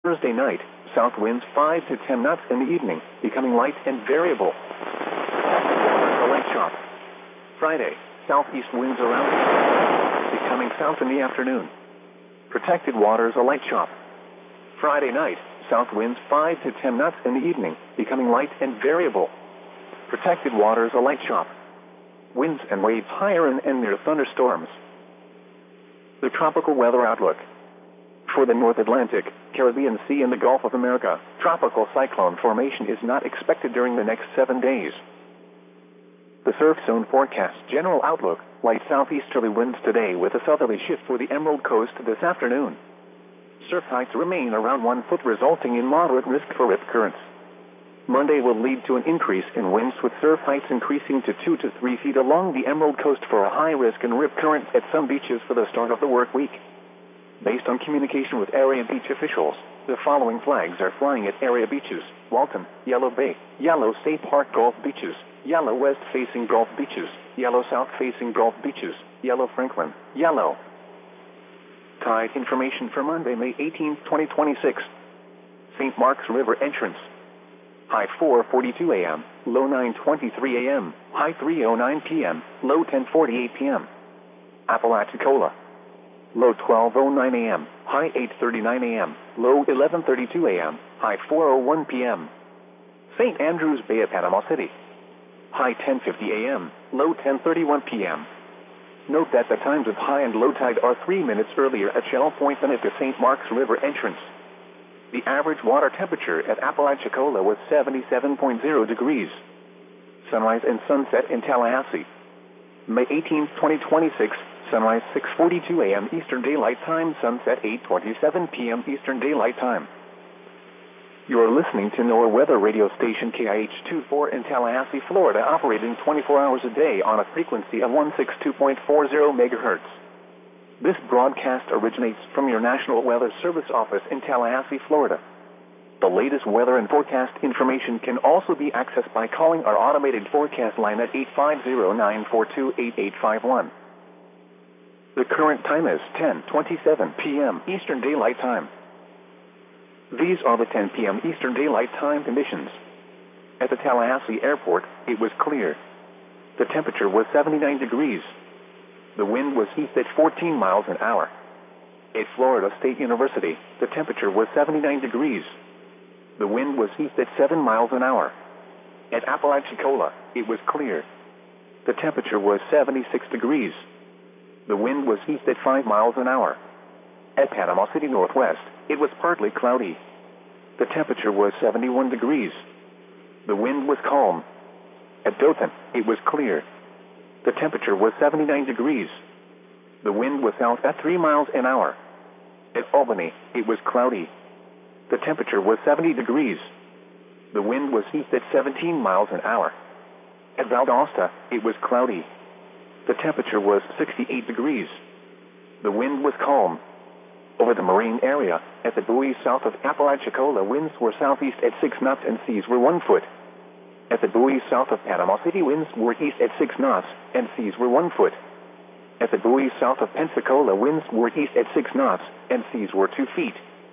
Thursday night, south winds 5 to 10 knots in the evening, becoming light and variable. A light chop. Friday, southeast winds around, becoming south in the afternoon. Protected waters a light chop. Friday night, south winds 5 to 10 knots in the evening, becoming light and variable. Protected waters a light chop. Winds and waves higher and near thunderstorms. The tropical weather outlook. For the North Atlantic, Caribbean Sea and the Gulf of America, tropical cyclone formation is not expected during the next 7 days. The surf zone forecast general outlook, light southeasterly winds today with a southerly shift for the Emerald Coast this afternoon. Surf heights remain around 1 foot, resulting in moderate risk for rip currents. Monday will lead to an increase in winds with surf heights increasing to 2 to 3 feet along the Emerald Coast for a high risk and rip current at some beaches for the start of the work week. Based on communication with area beach officials, the following flags are flying at area beaches: Walton, Yellow Bay, Yellow State Park Gulf beaches, Yellow West-facing Gulf beaches, Yellow South-facing Gulf beaches, Yellow Franklin, Yellow. Tide information for Monday, May 18, 2026. St. Mark's River entrance. High 4:42 a.m., low 9:23 a.m., high 3:09 p.m., low 10:48 p.m. Apalachicola. Low 12:09 a.m., high 8:39 a.m., low 11:32 a.m., high 4:01 p.m. St. Andrews Bay at Panama City. High 10:50 a.m., low 10:31 p.m. Note that the times of high and low tide are 3 minutes earlier at Shell Point than at the St. Mark's River entrance. The average water temperature at Apalachicola was 77.0 degrees. Sunrise and sunset in Tallahassee. May 18, 2026, sunrise 6:42 a.m. Eastern Daylight Time, sunset 8:27 p.m. Eastern Daylight Time. You are listening to NOAA weather radio station KIH-24 in Tallahassee, Florida, operating 24 hours a day on a frequency of 162.40 megahertz. This broadcast originates from your National Weather Service office in Tallahassee, Florida. The latest weather and forecast information can also be accessed by calling our automated forecast line at 850-942-8851. The current time is 10:27 p.m. Eastern Daylight Time. These are the 10 p.m. Eastern Daylight Time conditions. At the Tallahassee Airport, it was clear. The temperature was 79 degrees. The wind was east at 14 miles an hour. At Florida State University, the temperature was 79 degrees. The wind was east at 7 miles an hour. At Apalachicola, it was clear. The temperature was 76 degrees. The wind was east at 5 miles an hour. At Panama City Northwest, it was partly cloudy. The temperature was 71 degrees. The wind was calm. At Dothan, it was clear. The temperature was 79 degrees. The wind was south at 3 miles an hour. At Albany, it was cloudy. The temperature was 70 degrees. The wind was east at 17 miles an hour. At Valdosta, it was cloudy. The temperature was 68 degrees. The wind was calm. Over the marine area, at the buoys south of Apalachicola, winds were southeast at 6 knots and seas were 1 foot. At the buoys south of Panama City, winds were east at 6 knots and seas were 1 foot. At the buoys south of Pensacola, winds were east at 6 knots and seas were 2 feet.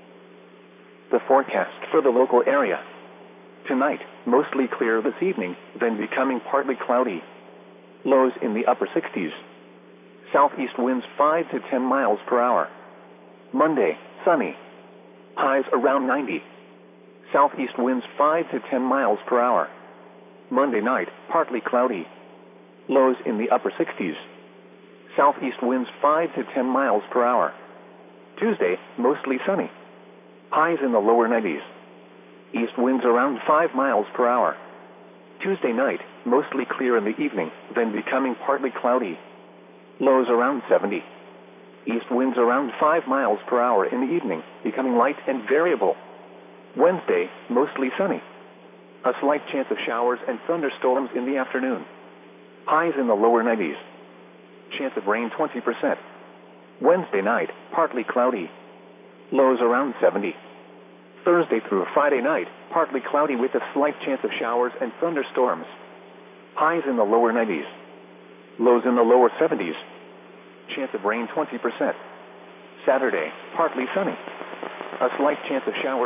The forecast for the local area. Tonight, mostly clear this evening, then becoming partly cloudy. Lows in the upper 60s. Southeast winds 5 to 10 miles per hour. Monday, sunny. Highs around 90. Southeast winds 5 to 10 miles per hour. Monday night, partly cloudy. Lows in the upper 60s. Southeast winds 5 to 10 miles per hour. Tuesday, mostly sunny. Highs in the lower 90s. East winds around 5 miles per hour. Tuesday night, mostly clear in the evening, then becoming partly cloudy. Lows around 70. East winds around 5 miles per hour in the evening, becoming light and variable. Wednesday, mostly sunny. A slight chance of showers and thunderstorms in the afternoon. Highs in the lower 90s. Chance of rain 20%. Wednesday night, partly cloudy. Lows around 70. Thursday through Friday night, partly cloudy with a slight chance of showers and thunderstorms. Highs in the lower 90s. Lows in the lower 70s. Chance of rain 20%. Saturday, partly sunny. A slight chance of showers.